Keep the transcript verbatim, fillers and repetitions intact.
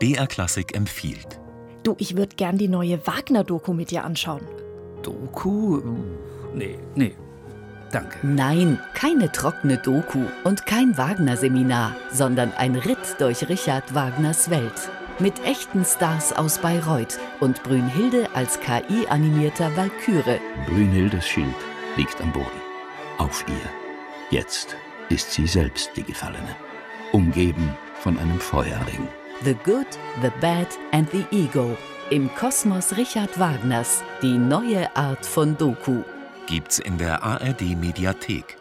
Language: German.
B R Klassik empfiehlt. Du, ich würde gern die neue Wagner-Doku mit dir anschauen. Doku? Nee, nee. Danke. Nein, keine trockene Doku und kein Wagner-Seminar, sondern ein Ritt durch Richard Wagners Welt. Mit echten Stars aus Bayreuth und Brünnhilde als K I-animierter Walküre. Brünnhildes Schild liegt am Boden. Auf ihr. Jetzt ist sie selbst die Gefallene. Umgeben von einem Feuerring. The Good, the Bad and the Ego. Im Kosmos Richard Wagners. Die neue Art von Doku. Gibt's in der A R D Mediathek.